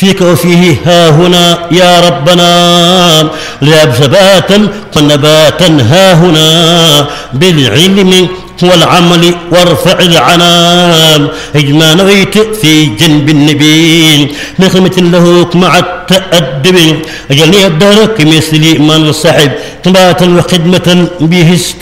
فيك وفيه ها هنا يا ربنا، لا ثباتا ونباتا ها هنا بالعلم والعمل وارفع العنان. اجمع نويت في جنب النبي من خدمة له مع التأدب، اجعلني الدهر كمثل من صحب طباعة وخدمة به